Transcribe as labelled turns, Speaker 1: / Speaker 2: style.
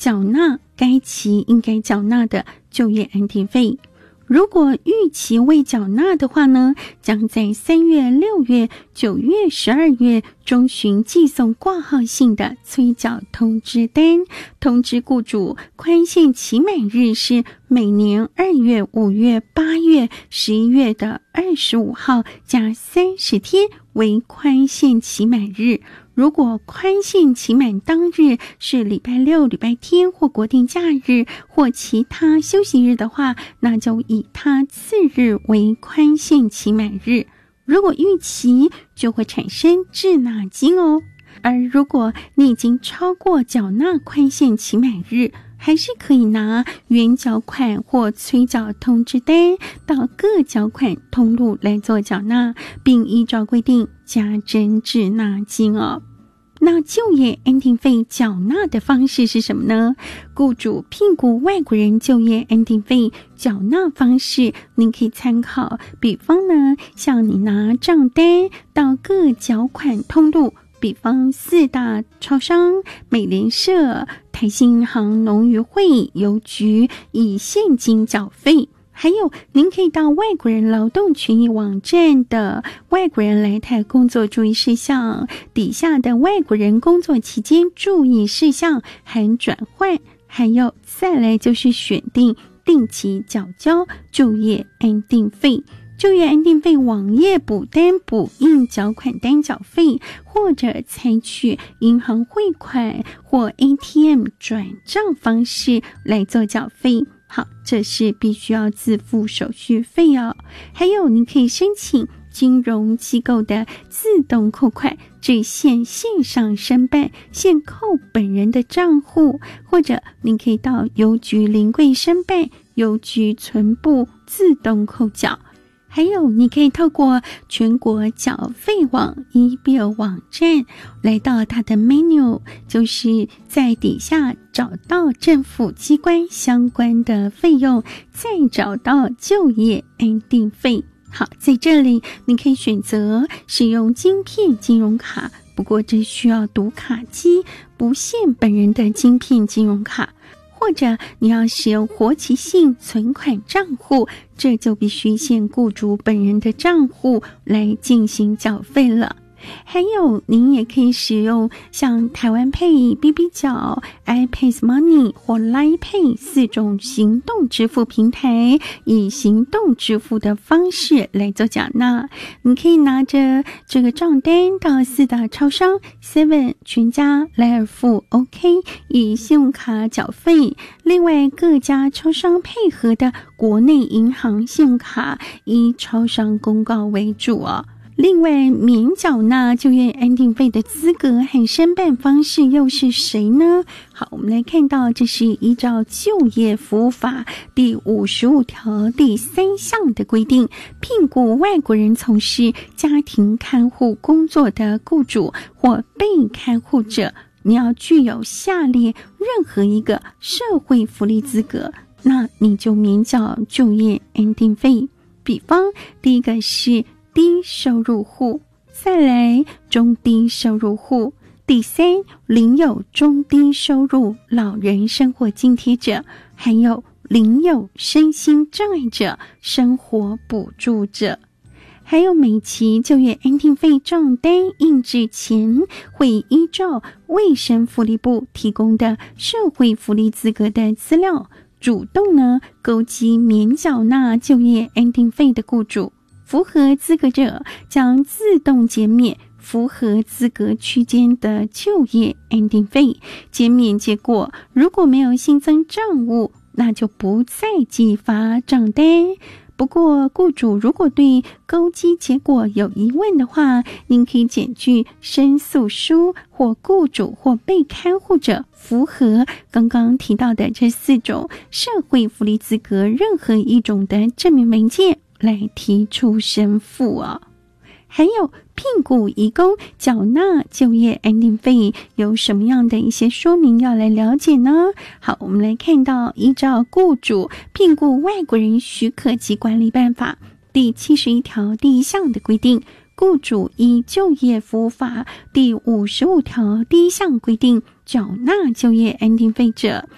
Speaker 1: 缴纳该期应该缴纳的就业安定费。如果逾期未缴纳的话呢，将在3月、6月、9月、12月中旬寄送挂号性的催缴通知单，通知雇主宽限期满日是每年2月、5月、8月、11月的25号加30天为宽限期满日。如果宽限期满当日是礼拜六、礼拜天或国定假日或其他休息日的话，那就以它次日为宽限期满日。如果逾期，就会产生滞纳金哦。而如果你已经超过缴纳宽限期满日，还是可以拿原缴款或催缴通知单到各缴款通路来做缴纳，并依照规定加征滞纳金哦。那就业安定费缴纳的方式是什么呢？雇主聘雇外国人就业安定费缴纳方式，您可以参考。比方呢，像你拿账单到各缴款通路，比方4大超商、美联社、台新银行、农渔会、邮局，以现金缴费。还有，您可以到外国人劳动权益网站的外国人来台工作注意事项底下的外国人工作期间注意事项含转换，还有再来就是选定定期缴交就业安定费。就业安定费网页补单补印缴款单缴费，或者采取银行汇款或 ATM 转账方式来做缴费。好，这是必须要自付手续费哦。还有，您可以申请金融机构的自动扣款，只限线上申办，限扣本人的账户，或者您可以到邮局临柜申办，邮局存簿自动扣缴。还有，你可以透过全国缴费网 eBill 网站来到它的 menu， 就是在底下找到政府机关相关的费用，再找到就业安定费。好，在这里你可以选择使用晶片金融卡，不过这需要读卡机，不限本人的晶片金融卡。或者你要使用活期性存款账户，这就必须限雇主本人的账户来进行缴费了。还有，您也可以使用像台湾 Pay、BB 缴、iPass Money 或 Line Pay 4种行动支付平台，以行动支付的方式来做缴纳。你可以拿着这个账单到4大超商 7、全家、莱尔富、OK 以信用卡缴费。另外，各家超商配合的国内银行信用卡以超商公告为主哦。另外，免缴纳就业安定费的资格和申办方式又是谁呢？好，我们来看到，这是依照就业服务法第55条第3项的规定，聘雇外国人从事家庭看护工作的雇主或被看护者，你要具有下列任何一个社会福利资格，那你就免缴就业安定费。比方，第一个是低收入户，再来中低收入户，第3，领有中低收入老人生活津贴者，还有领有身心障碍者生活补助者。还有，每期就业安定费账单印制前，会依照卫生福利部提供的社会福利资格的资料，主动勾稽免缴纳就业安定费的雇主。符合资格者将自动减免符合资格区间的就业安定费。减免结果如果没有新增账务，那就不再寄发账单。不过，雇主如果对勾稽结果有疑问的话，您可以检具申诉书，或雇主或被看护者符合刚刚提到的这4种社会福利资格任何一种的证明文件来提出申复哦。还有，聘雇移工缴纳就业安定费有什么样的一些说明要来了解呢？好，我们来看到依照雇主聘雇外国人许可及管理办法第71条第1项的规定，雇主依就业服务法第55条第1项规定缴纳就业安定费者，